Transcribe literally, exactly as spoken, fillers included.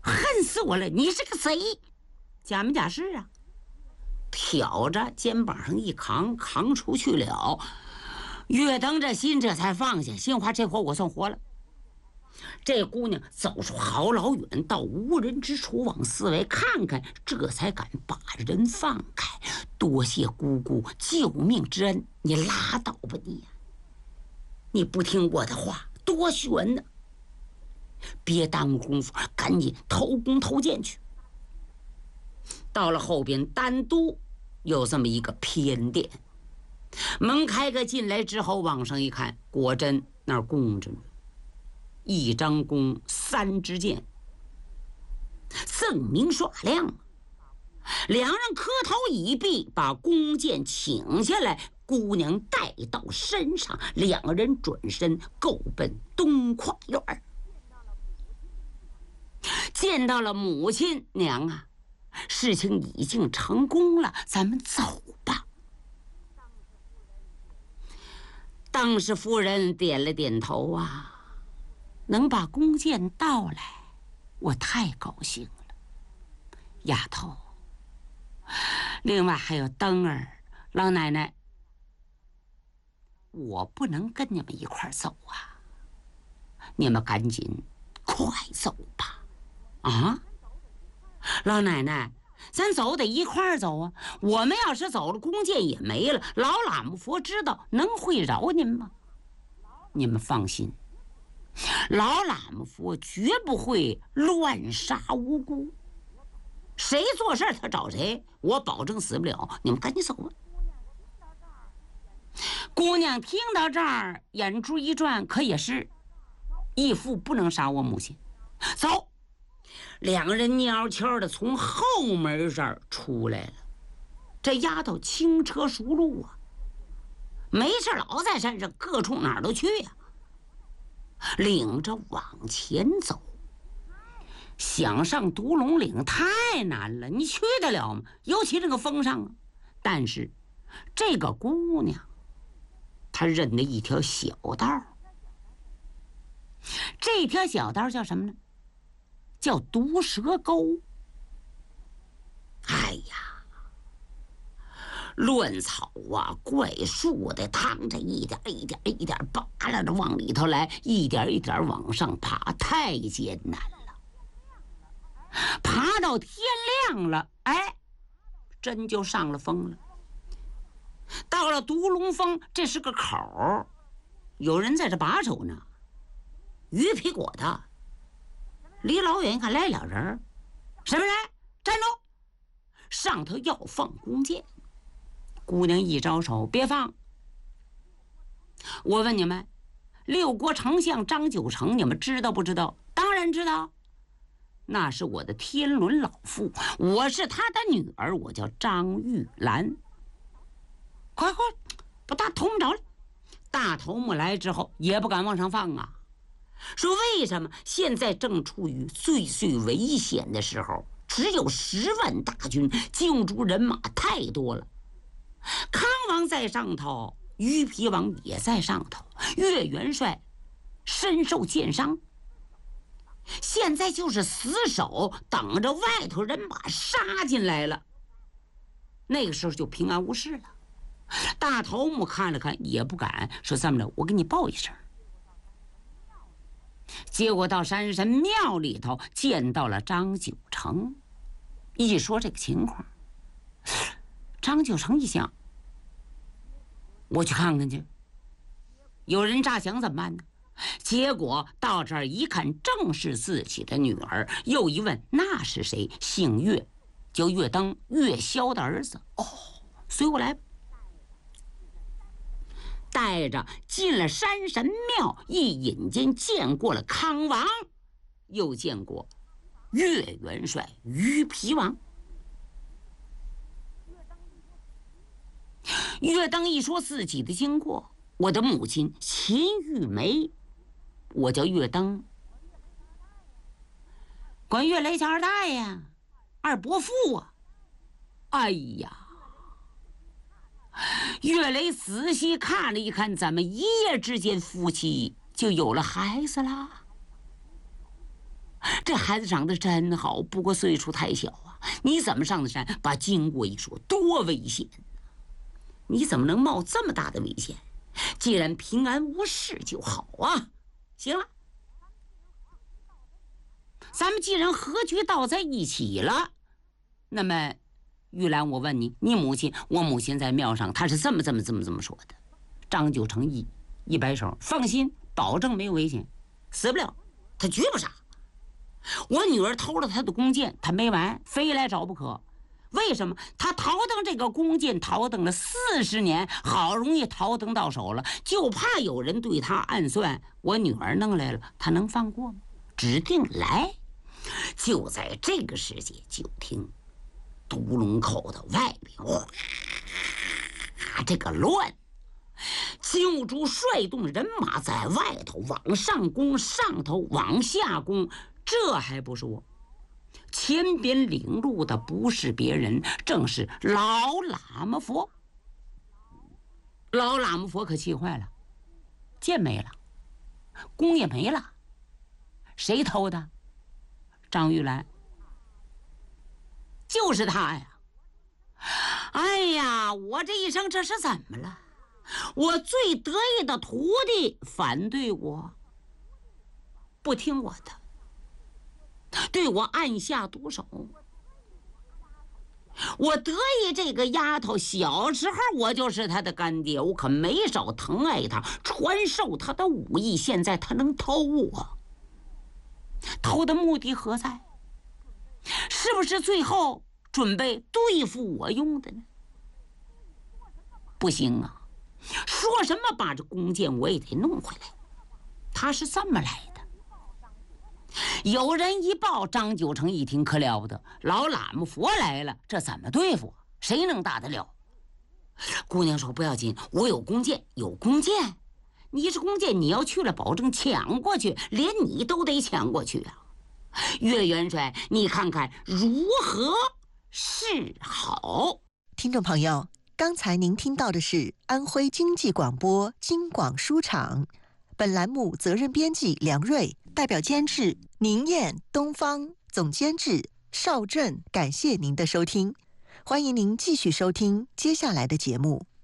恨死我了！你是个谁？假没假是啊？挑着肩膀上一扛，扛出去了。岳登这心这才放下，心话这回我算活了。这姑娘走出好老远，到无人之处往四围看看，这才敢把人放开。多谢姑姑救命之恩，你拉倒吧你呀！你不听我的话，多悬呢！别耽误功夫，赶紧投弓投箭去。到了后边，单独有这么一个偏殿，门开开进来之后，往上一看，果真那儿供着呢。一张弓，三支箭，锃明耍亮。两人磕头已毕，把弓箭请下来，姑娘带到身上，两人转身够奔东跨院。见到了母亲，娘啊，事情已经成功了，咱们走吧。当时夫人点了点头啊。能把弓箭盗来，我太高兴了。丫头，另外还有灯儿，老奶奶，我不能跟你们一块儿走啊，你们赶紧快走吧。啊，老奶奶，咱走得一块儿走啊，我们要是走了，弓箭也没了，老喇嘛佛知道能会饶您吗？你们放心，老喇嘛佛绝不会乱杀无辜，谁做事他找谁，我保证死不了。你们赶紧走吧。姑娘听到这儿，眼珠一转，可也是，义父不能杀我母亲。走，两个人蔫悄的从后门这儿出来了。这丫头轻车熟路啊，没事老在山上，各处哪儿都去呀、啊。领着往前走，想上独龙岭太难了，你去得了吗？尤其这个风上啊。但是这个姑娘，她认得一条小道，这条小道叫什么呢？叫毒蛇沟。哎呀，乱草啊，怪树的，趟着一点一点一点扒拉着往里头来，一点一点往上爬，太艰难了。爬到天亮了，哎，真就上了风了。到了独龙峰，这是个口，有人在这把守呢。鱼皮裹的，离老远一看来俩人，什么人？站住！上头要放弓箭。姑娘一招手，别放！我问你们，六国丞相张九成，你们知道不知道？当然知道，那是我的天伦老父，我是他的女儿，我叫张玉兰。快快，把大头目找来！大头目来之后也不敢往上放啊，说为什么？现在正处于最最危险的时候，只有十万大军，救助人马太多了。康王在上头，于皮王也在上头，岳元帅身受箭伤，现在就是死守，等着外头人马杀进来了。那个时候就平安无事了。大头目看了看，也不敢说这么着，我给你报一声。结果到山神庙里头见到了张九成，一说这个情况，张九成一想，我去看看去，有人诈降怎么办呢？结果到这儿一看，正是自己的女儿。又一问，那是谁？姓岳，叫岳登，岳霄的儿子。哦，随我来吧。带着进了山神庙，一引间见过了康王，又见过岳元帅于皮王。岳登一说自己的经过，我的母亲秦玉梅，我叫岳登，管岳雷叫二大爷，二伯父啊。哎呀，岳雷仔细看了一看，咱们一夜之间夫妻就有了孩子啦。 这孩子长得真好，不过岁数太小啊！你怎么上的山？把经过一说，多危险！你怎么能冒这么大的危险？既然平安无事就好啊！行了，咱们既然和局到在一起了，那么玉兰，我问你，你母亲，我母亲在庙上，她是这么这么这么这么说的。张九成一一摆手，放心，保证没有危险，死不了，他绝不傻。我女儿偷了他的弓箭，他没完，非来找不可。为什么？他逃登这个弓箭，逃登了四十年，好容易逃登到手了，就怕有人对他暗算。我女儿弄来了，他能放过吗？指定来。就在这个时节，就听独龙口的外边，哇，这个乱！金兀术率动人马在外头往上攻，上头往下攻。这还不说，前边领路的不是别人，正是老喇嘛佛。老喇嘛佛可气坏了，剑没了，弓也没了，谁偷的？张玉兰，就是他呀！哎呀，我这一生这是怎么了？我最得意的徒弟反对我，不听我的，对我暗下毒手。我得意这个丫头，小时候我就是她的干爹，我可没少疼爱她，传授她的武艺。现在她能偷我，偷的目的何在？是不是最后准备对付我用的呢？不行啊，说什么把这弓箭我也得弄回来。他是这么来的。有人一报，张九成一听可了不得，老喇嘛佛来了，这怎么对付？谁能打得了？姑娘说不要紧，我有弓箭，有弓箭。你这弓箭你要去了，保证抢过去，连你都得抢过去啊！岳元帅，你看看如何是好？ 听众朋友，刚才您听到的是安徽经济广播京广书场，本栏目责任编辑梁瑞，代表监制宁燕、东方，总监制邵振。感谢您的收听，欢迎您继续收听接下来的节目。